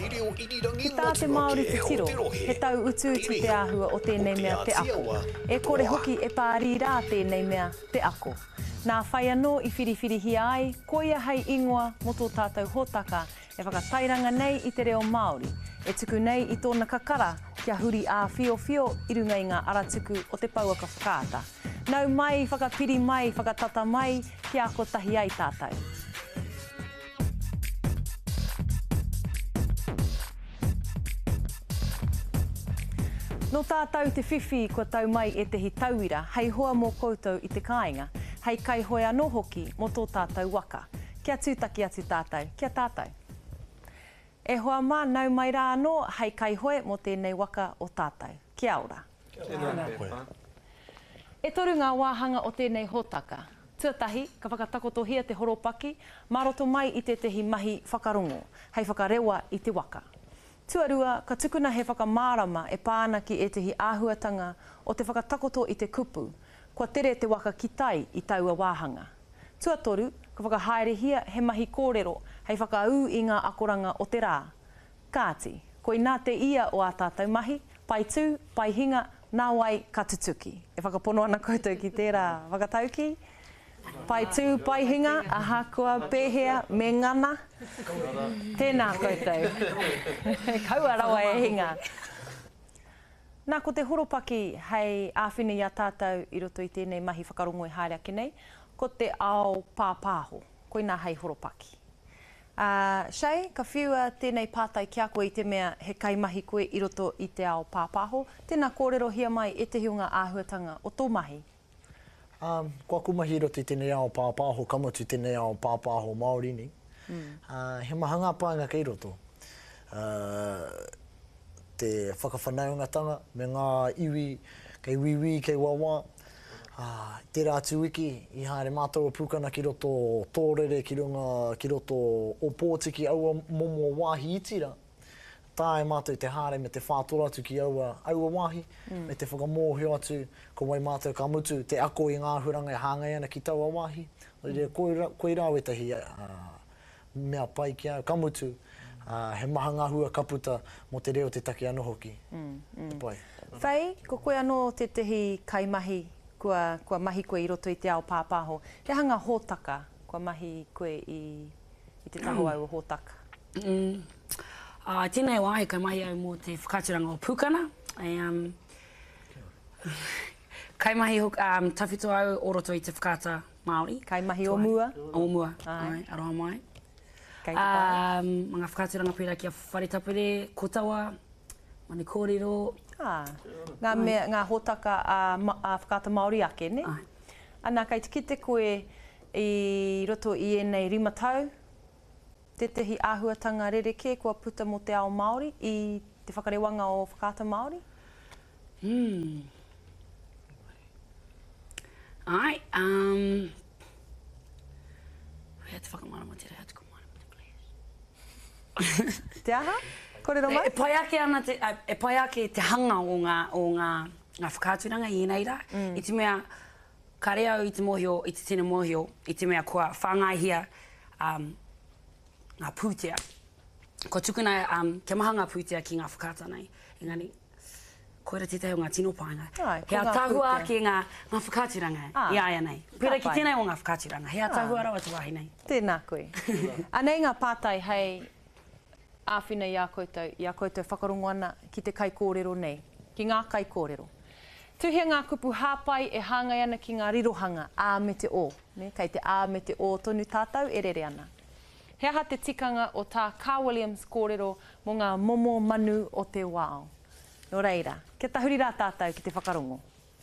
Ki tā te Māori te tiro, he tau utu te āhua o tēnei mea te ako. E kore hoki e pārī rā tēnei mea te ako. Nā whai anō i whiriwhiri hi ai, koia hei ingoa mo tō tātou hōtaka e whakatairanga nei i te reo Māori. E tuku nei i tōna kakara kia huri a whio i runga i ngā aratuku o te pauaka whakaata. Nau mai, whakapiri mai, whakatata mai, kia ako tahi ai tātou. No tātou te whiwhi kua tau mai e te hi tauira, hei hoa mō koutou i te kāinga, hei kai hoi anō hoki mō tō tātou waka. Kia tūtaki atu tātou, kia tātou. E hoa mā nau mai rā anō, hei kai hoi mō tēnei waka o tātou. Kia ora. E toru ngā wāhanga o tēnei hōtaka. Tuatahi, ka whakatakotohia te horopaki, maroto mai i te tehi mahi whakarongo, hei whakarewa i te waka. Tuarua, ka tukuna he whakamārama e pānaki e tehi āhuatanga o te whakatakoto i te kupu, kua tere te waka ki tai i taua wāhanga. Tuatoru, ka whakahaerehia he mahi kōrero, hei whakaū i ngā akoranga o te rā. Kāti, koi nā te ia o ā tātou mahi, pai tū, pai hinga, nā wai ka tutuki. E whakapono ana koutou ki tērā whakatauki. Pai tū, pai hinga, aha kua pēhea, me ngana. Tēnā koutou. Kaua rawa e hinga. Nā ko te horopaki hei āwhine ia tātou i roto i tēnei mahi whakarongo e haere ake nei, ko te ao pāpāho, koi nā hei horopaki. Shay, ka whiua tēnei pātai kia koe i te mea he kaimahi koe i roto i te ao pāpāho. Tēnā kōrero hia mai e te hiunga āhuatanga o tō mahi. Kua kumahi roto i tēnei ao pāpāho, kamatu tēnei ao pāpāho Māori ni. He mahanga pāinga kei roto. Te whakawhanaungatanga me ngā iwi, kei wiwi, kei wawa. Tērā atu wiki, i haere mātou pūkana ki roto o tōrere, ki roto o pōtiki aua momo wāhi itira. Tā e mātou te haere me te whātora atu ki aua wāhi, me te whakamōhio atu, ko mai mātou ka mutu, te ako i ngā huranga e hāngai ana ki taua wāhi. Koe rāwe tahi mea pai ki au, ka mutu, he maha ngā hua kaputa mo te reo te take anō hoki. Whai, ko koe anō te tehi kaimahi kua mahi koe i roto i te ao pāpāho. Te hanga hōtaka, kua mahi koe i te taho au o hōtaka. Tēnei wā he kaimahi au mō te whakaturanga o pūkana. Kaimahi tawhito au o roto i te whakata Māori. Kaimahi o mua. O mua, aroha mai. Mga whakaturanga pērā kia whare tapere, kotawa, mani kōrero. Ngā hōtaka a whakata Māori ake, ne? Anā kai te kite koe i roto i enei rimatau, te tehi āhuatanga rereke kua puta mo te ao Māori i te whakarewanga o whakata Māori? Ai, hea te whakamārama te rea tuku mārama te please. Te aha? Kōrero mai? E pai ake te hanga o ngā whakāturanga i enei rā. I te mea, ka rea au i te mohio, i te tēne mohio, i te mea kua whāngaihia ngā pūtea. Ko tukuna, kia maha ngā pūtea ki ngā whakāta nei. Engari, koera te teo ngā tino pāinga. Hea tahua ake ngā whakāturanga i aia nei. Pera ki tēnei o ngā whakāturanga. Hea tahua rawa te wahi nei. Tēnā koe. Anei ngā pātai hei āwhina i a koutou whakarongo ana ki te kai kōrero nei, ki ngā kai kōrero. Tuhia ngā kupu hāpai e hāngai ana ki ngā rirohanga ā me te o. Kei te ā me te o tonu tātou e rere ana. He aha te tikanga o tā Carl Williams kōrero mo ngā momo manu o te wao. Nō reira, kia tahuri rā tātou ki te whakarongo.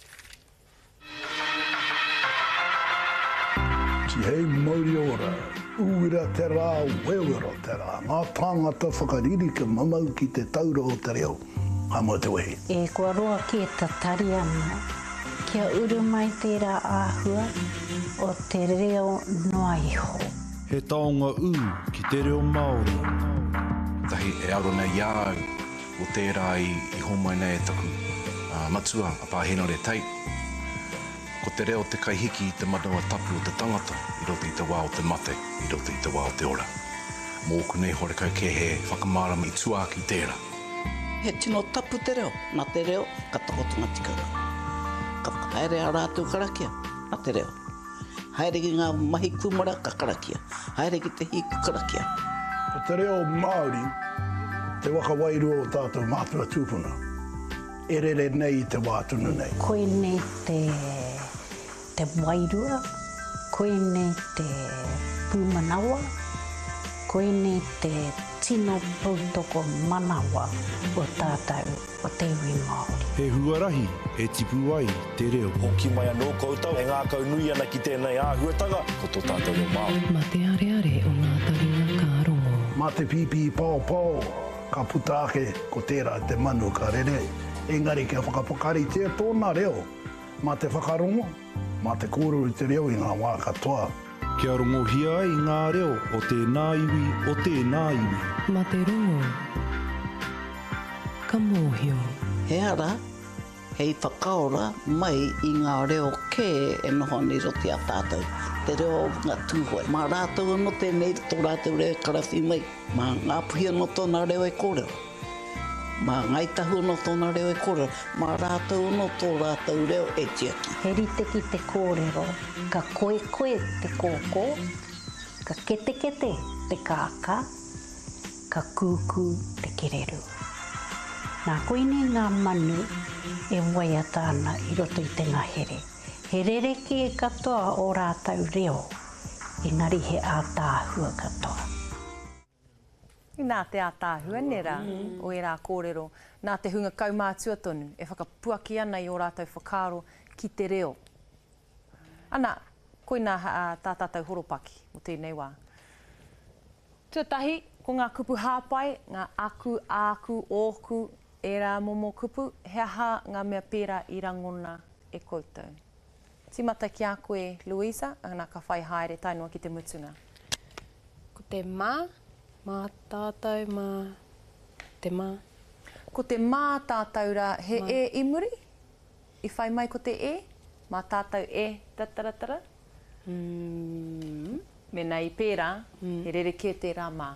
Ki hei mauri ora. Uira te rā, wewero te rā. Ngā tāngata whakariri ka mamau ki te taura o te reo. Hamo te wehi. E kua roa ki e tatari ana. Kia uru mai tērā āhua o te reo noa iho. He taonga ki te reo Māori. Tahi e arona iau o tērā i homai nei e taku matua a pāhena re tei. Ko te reo te kaihiki i te manawa tapu o te tangata, i roto i te wā o te mate, i roto i te wā o te ora. Mō kunei horekau ke he whakamārama I tuā ki tērā. He tino tapu te reo, nā te reo, ka takotunga tikanga. Ka haere a rātou karakia, nā te reo. Haere ki ngā mahi kumara ka karakia, haere ki te hiku karakia. Ko te reo Māori, te waka wairua o tātou mātua tūpuna. E rere nei te wātunu nei. Koe nei te wairua, koe nei te pūmanawa, koe nei te tino pautoko manawa o tātou o te iwi Māori. He huarahi e tipu ai te reo. Hoki mai anō koutou, e ngā kau nui ana ki tēnei āhuatanga, ko tō tātou reo Māori. Ma te areare o ngā taringa ka rongo. Ma te pipi pāo, ka puta ake ko tērā te manu ka rere. Engari kia whakapakari tia tōna reo. Ma te whakarongo, ma te kōrero te reo I ngā wā katoa. Kia rongohia ai ngā reo o tēnā iwi o tēnā iwi. Ma te rongo, ka mōhio. He ara, hei whakaora mai I ngā reo kē e noho ni roti a tātou. Te reo ngā tūhoi. Mā rātou no tēnei tō rātou reo karawhi mai. Mā ngā puhia no tōna reo e kōrero. Mā ngai tahu no tōna reo e kōrero. Mā rātou no tō rātou reo e tiaki. He rite ki te kōrero, ka koe te kōkō, ka kete te kāka, ka kūkū te kereru. Nā koine ngā manu e waiata ana I roto I te ngahere. He rereke e katoa o rātou reo, engari he ātāhua katoa. Nā te ātāhua nera o e rā kōrero, nā te hunga kaumātua tonu e whakapuaki ana I o rātou whakaro ki te reo. Ana, koina tātātou horopaki o tēnei wā. Tuatahi, ko ngā kupu hāpai, ngā aku, ōku, e rā momo kupu, he aha ngā mea pērā I rangona e koutou. Timata ki a koe, Louisa, ana ka whai haere tainua ki te mutunga. Ko te mā tātou, te mā. Ko te mā tātou rā, he e imuri? I whai mai ko te e? Mā tātou e tataratara? Mena I pērā, he rereke te rā mā.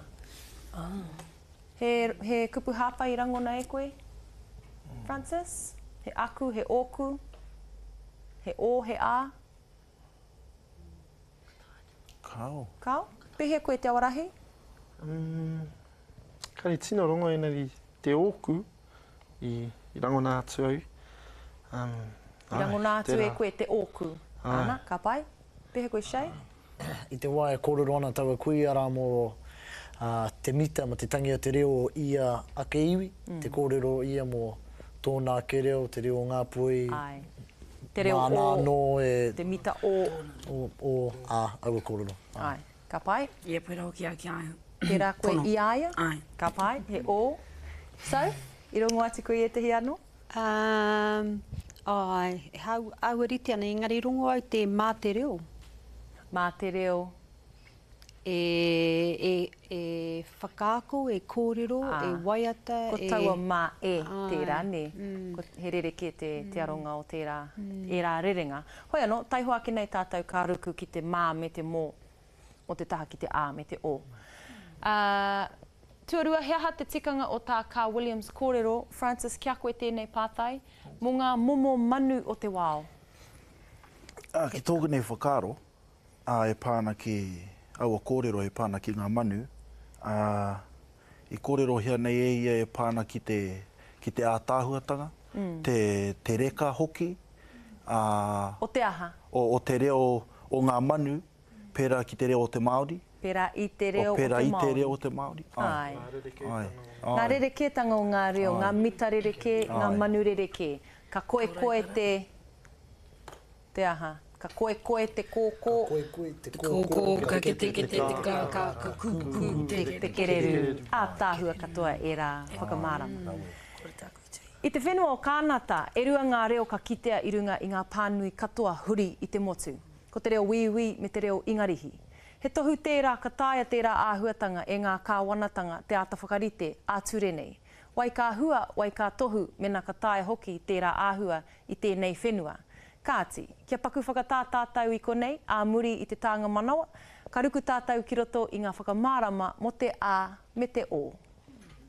He kupu hāpai I rangona e koe? Francis? He aku, he ōku? He o, he a? Kao. Kao? Pehe koe te awarahi? Kari tino rongo enari te ōku I rangona atu au. I rangona atu e koe te ōku. Ana, ka pai? Pehe koe Shay? I te wā e kōrero ana taua kui ara mō te mita ma te tangi o te reo ia ake iwi. Te kōrero ia mō tōna ke reo, te reo ngā pui. Ai. Te reo o, te mita o. O aua kōrero. Ai, ka pai? Ia pera o ki a ki ahu. Tērā koe I aia? Ai. Ka pai, he o. So, I rongo ati koe e tehi anō? Ai, auariti ana, engari rongo au te mā te reo. Mā te reo. E whakaako, e kōrero, e waiata. Ko taua mā e tērā, ne? He rereke te aronga o tērā, e rā rerenga. Hoi anō, taiho ake nei tātou ka ruku ki te mā me te mō, o te taha ki te ā me te o. Tuarua, he aha te tikanga o tā Carl Williams kōrero, Francis, kia koe tēnei pātai, mō ngā momo manu o te wao. Ki tōku nei whakaro, e pāna ki aua kōrero e pāna ki ngā manu. I kōrero hea nei e ia e pāna ki te ātāhuatanga, te reka hoki. O te aha? O te reo o ngā manu, pērā ki te reo o te Māori. Pērā I te reo o te Māori. Pērā I te reo o te Māori. Ai. Ngā rereketanga o ngā reo, ngā mita rereke, ngā manu rereke. Ka koe te aha. Ka koe te kōkō. Ka kōkō, ka kete ka kūkū, te kereru. Ātāhua katoa e rā whakamārama. I te whenua o kānata, e rua ngā reo ka kitea I runga I ngā pānui katoa huri I te motu. Ko te reo wiwi me te reo ingarihi. He tohu tērā ka tāia tērā āhuatanga e ngā kāwanatanga te āta whakarite āture nei. Wai kā hua, wai kā tohu, mena ka tāia hoki tērā āhua I tēnei whenua. Kāti, kia paku whakatātātau I konei, ā muri I te tānga manawa, Ka ruku tātou ki roto i ngā whakamārama mo te a me te o.